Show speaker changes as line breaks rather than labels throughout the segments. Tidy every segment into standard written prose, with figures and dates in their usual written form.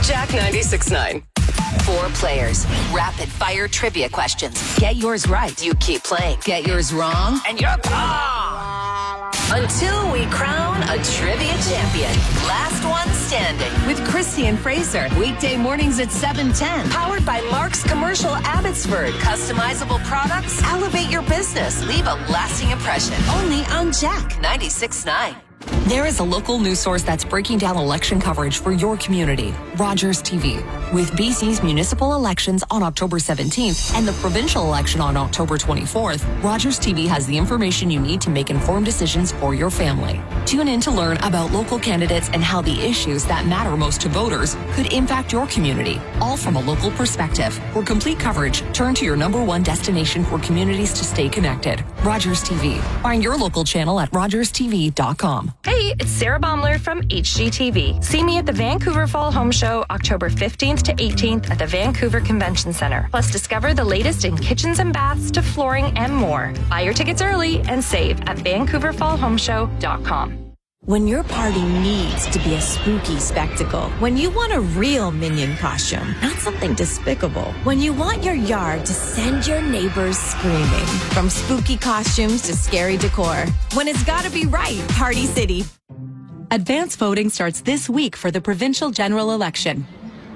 Jack 96.9. 4 players. Rapid fire trivia questions. Get yours right. You keep playing. Get yours wrong. And you're gone. Until we crown a trivia champion. Last one standing. With Christy and Fraser. Weekday mornings at 7:10. Powered by Mark's Commercial Abbotsford. Customizable products. Elevate your business. Leave a lasting impression. Only on Jack 96.9.
There is a local news source that's breaking down election coverage for your community, Rogers TV. With BC's municipal elections on October 17th and the provincial election on October 24th, Rogers TV has the information you need to make informed decisions for your family. Tune in to learn about local candidates and how the issues that matter most to voters could impact your community, all from a local perspective. For complete coverage, turn to your #1 destination for communities to stay connected, Rogers TV. Find your local channel at rogerstv.com.
Hey, it's Sarah Baumler from HGTV. See me at the Vancouver Fall Home Show, October 15th to 18th at the Vancouver Convention Center. Plus, discover the latest in kitchens and baths to flooring and more. Buy your tickets early and save at vancouverfallhomeshow.com.
When your party needs to be a spooky spectacle, when you want a real Minion costume, not something despicable, when you want your yard to send your neighbors screaming, from spooky costumes to scary decor, when it's gotta be right, Party City.
Advance voting starts this week for the provincial general election.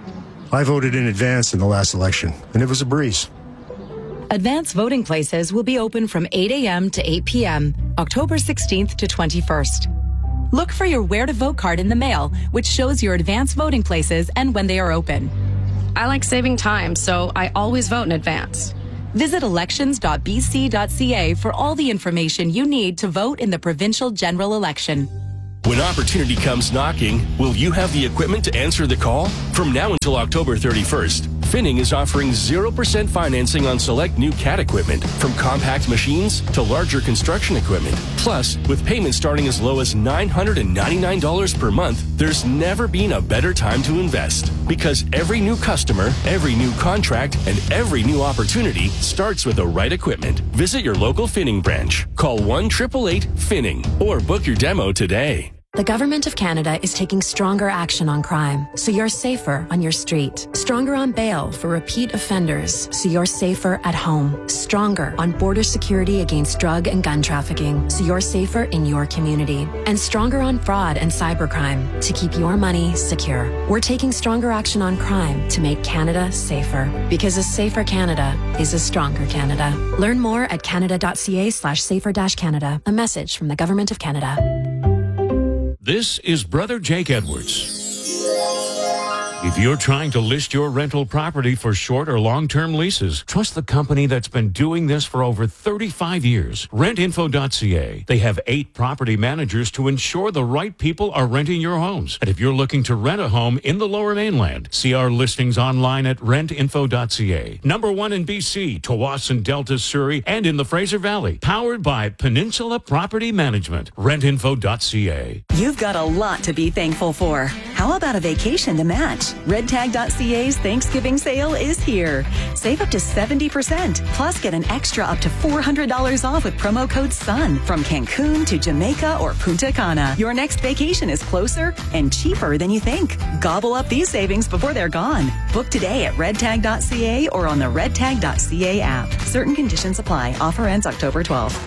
I voted in advance in the last election, and it was a breeze.
Advance voting places will be open from 8 a.m. to 8 p.m., October 16th to 21st. Look for your Where to Vote card in the mail, which shows your advance voting places and when they are open.
I like saving time, so I always vote in advance.
Visit elections.bc.ca for all the information you need to vote in the provincial general election.
When opportunity comes knocking, will you have the equipment to answer the call? From now until October 31st, Finning is offering 0% financing on select new CAT equipment, from compact machines to larger construction equipment. Plus, with payments starting as low as $999 per month, there's never been a better time to invest. Because every new customer, every new contract, and every new opportunity starts with the right equipment. Visit your local Finning branch. Call 1-888-FINNING or book your demo today.
The Government of Canada is taking stronger action on crime, so you're safer on your street. Stronger on bail for repeat offenders, so you're safer at home. Stronger on border security against drug and gun trafficking, so you're safer in your community. And stronger on fraud and cybercrime, to keep your money secure. We're taking stronger action on crime to make Canada safer. Because a safer Canada is a stronger Canada. Learn more at canada.ca/safer-Canada. A message from the Government of Canada.
This is Brother Jake Edwards. If you're trying to list your rental property for short or long-term leases, trust the company that's been doing this for over 35 years. Rentinfo.ca. They have 8 property managers to ensure the right people are renting your homes. And if you're looking to rent a home in the Lower Mainland, see our listings online at rentinfo.ca. #1 in BC, Tawasin, Delta, Surrey, and in the Fraser Valley. Powered by Peninsula Property Management. Rentinfo.ca.
You've got a lot to be thankful for. How about a vacation to match? RedTag.ca's Thanksgiving sale is here. Save up to 70%. Plus, get an extra up to $400 off with promo code SUN from Cancun to Jamaica or Punta Cana. Your next vacation is closer and cheaper than you think. Gobble up these savings before they're gone. Book today at RedTag.ca or on the RedTag.ca app. Certain conditions apply. Offer ends October 12th.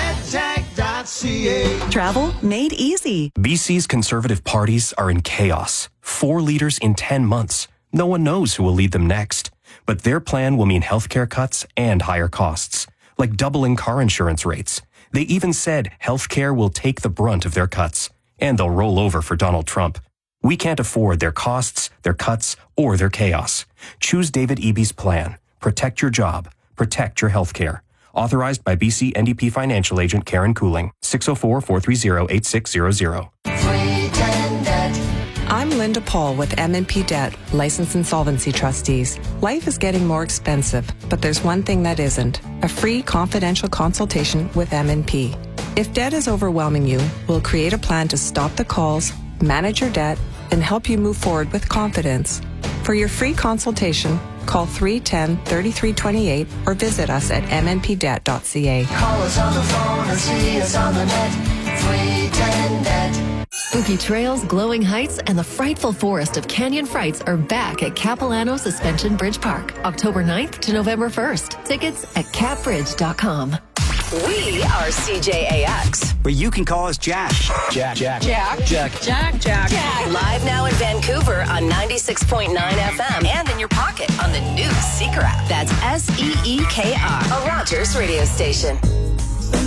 RedTag.ca.
Travel made easy.
BC's Conservative parties are in chaos. 4 leaders in 10 months. No one knows who will lead them next. But their plan will mean healthcare cuts and higher costs, like doubling car insurance rates. They even said healthcare will take the brunt of their cuts, and they'll roll over for Donald Trump. We can't afford their costs, their cuts, or their chaos. Choose David Eby's plan. Protect your job. Protect your healthcare. Authorized by BC NDP financial agent Karen Cooling. 604-430-8600.
I'm Linda Paul with M&P Debt, Licensed Insolvency Trustees. Life is getting more expensive, but there's one thing that isn't. A free confidential consultation with M&P. If debt is overwhelming you, we'll create a plan to stop the calls, manage your debt, and help you move forward with confidence. For your free consultation, call 310-3328 or visit us at mnpdebt.ca.
Call us on the phone or see us on the net. 310-NET. Spooky trails, glowing heights, and the frightful forest of Canyon Frights are back at Capilano Suspension Bridge Park, October 9th to November 1st. Tickets at capbridge.com.
We are CJAX.
But you can call us Jack. Jack.
Live now in Vancouver on 96.9 FM and in your pocket on the new Seeker app. That's SEEKR, a Rogers radio station.